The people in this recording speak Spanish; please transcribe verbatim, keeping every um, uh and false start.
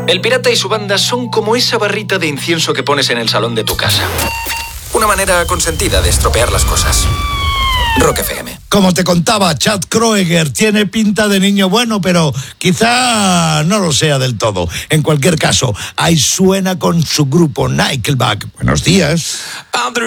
El pirata y su banda son como esa barrita de incienso que pones en el salón de tu casa. Una manera consentida de estropear las cosas. Rock F M. Como te contaba, Chad Kroeger tiene pinta de niño bueno, pero quizá no lo sea del todo. En cualquier caso, ahí suena con su grupo Nickelback. Buenos días.